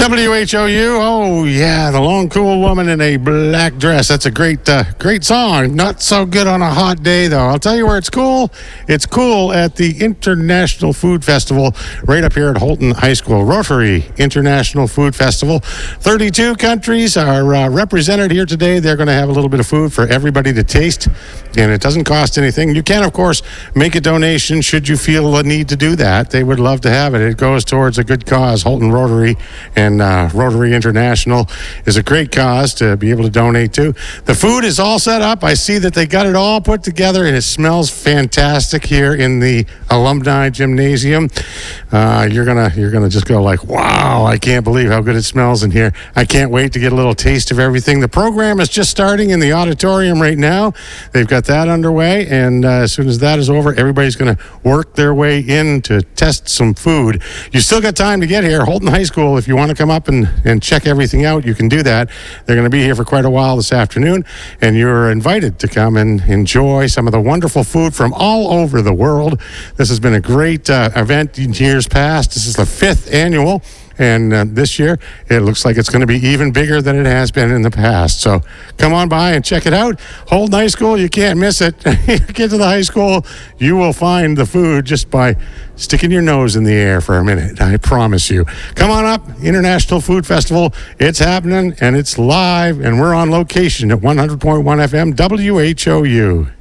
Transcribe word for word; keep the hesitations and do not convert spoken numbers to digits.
W H O U, oh yeah, the lone cool woman in a black dress. That's a great, uh, great song. Not so good on a hot day, though. I'll tell you where it's cool. It's cool at the International Food Festival right up here at Holton High School. Rotary International Food Festival. thirty-two countries are uh, represented here today. They're going to have a little bit of food for everybody to taste, and it doesn't cost anything. You can, of course, make a donation should you feel a need to do that. They would love to have it. It goes towards a good cause. Holton Rotary and uh, Rotary International is a great cause to be able to donate to. The food is all set up. I see that they got it all put together, and it smells fantastic here in the Alumni Gymnasium. Uh, you're gonna you're gonna just go like, wow, I can't believe how good it smells in here. I can't wait to get a little taste of everything. The program is just starting in the auditorium right now. They've got that underway, and uh, as soon as that is over, everybody's going to work their way in to test some food. You still got time to get here. Holton High School, if you want to come up and, and check everything out, you can do that. They're going to be here for quite a while this afternoon, and you're invited to come and enjoy some of the wonderful food from all over the world. This has been a great uh, event in years past. This is the fifth annual. And uh, this year, it looks like it's going to be even bigger than it has been in the past. So come on by and check it out. Holton High School, you can't miss it. Get to the high school, you will find the food just by sticking your nose in the air for a minute. I promise you. Come on up, International Food Festival. It's happening, and it's live, and we're on location at one hundred point one F M W H O U.